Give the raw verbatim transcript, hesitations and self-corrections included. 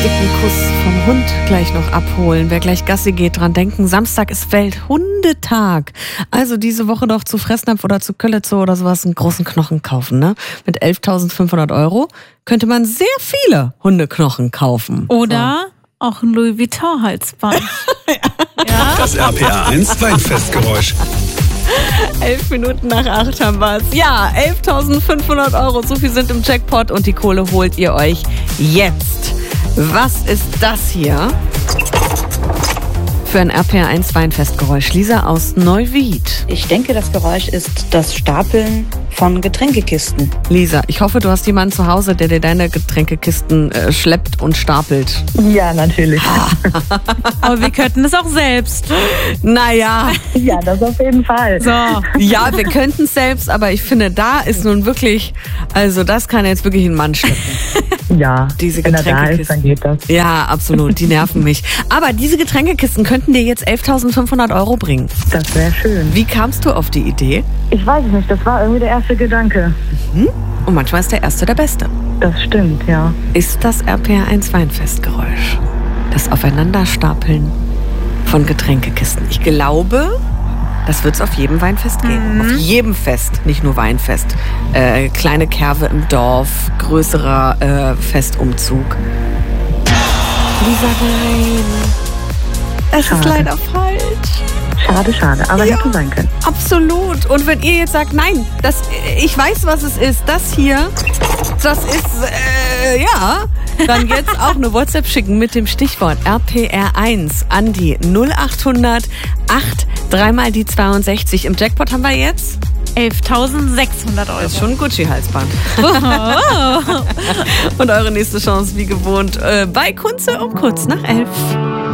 dicken Kuss vom Hund gleich noch abholen. Wer gleich Gassi geht, dran denken, Samstag ist Welthundetag. Also diese Woche noch zu Fressnapf oder zu Köllezoo oder sowas einen großen Knochen kaufen. Ne? Mit elftausendfünfhundert Euro könnte man sehr viele Hundeknochen kaufen. Oder so. Auch ein Louis Vuitton-Halsband. Ja. Das R P R eins Weinfestgeräusch. Elf Minuten nach acht haben wir es. Ja, elftausendfünfhundert Euro, so viel sind im Jackpot und die Kohle holt ihr euch jetzt. Was ist das hier? Für ein R P R eins Weinfestgeräusch. Lisa aus Neuwied. Ich denke, das Geräusch ist das Stapeln von Getränkekisten. Lisa, ich hoffe, du hast jemanden zu Hause, der dir deine Getränkekisten äh, schleppt und stapelt. Ja, natürlich. Aber wir könnten es auch selbst. Naja. Ja, das auf jeden Fall. So. Ja, wir könnten es selbst, aber ich finde, da ist nun wirklich, also das kann jetzt wirklich ein Mann schleppen. Ja, diese wenn er da ist, Getränkekisten. dann geht das. Ja, absolut, die nerven mich. Aber diese Getränkekisten könnten dir jetzt elftausendfünfhundert Euro bringen. Das wäre schön. Wie kamst du auf die Idee? Ich weiß es nicht, das war irgendwie der erste Gedanke. Mhm. Und manchmal ist der Erste der Beste. Das stimmt, ja. Ist das R P R eins Weinfestgeräusch? Das Aufeinanderstapeln von Getränkekisten. Ich glaube, das wird es auf jedem Weinfest geben. Mhm. Auf jedem Fest, nicht nur Weinfest. Äh, kleine Kerwe im Dorf, größerer äh, Festumzug. Lisa, nein. Es ist leider falsch. Schade, schade, aber Ja. hätte sein können. Absolut. Und wenn ihr jetzt sagt, nein, das, ich weiß, was es ist, das hier, das ist, äh, ja, dann jetzt auch eine WhatsApp schicken mit dem Stichwort R P R eins an die null achthundert acht dreimal die zweiundsechzig. Im Jackpot haben wir jetzt elftausendsechshundert Euro. das ist schon ein Gucci-Halsband. Und eure nächste Chance, wie gewohnt, äh, bei Kunze um kurz nach elf.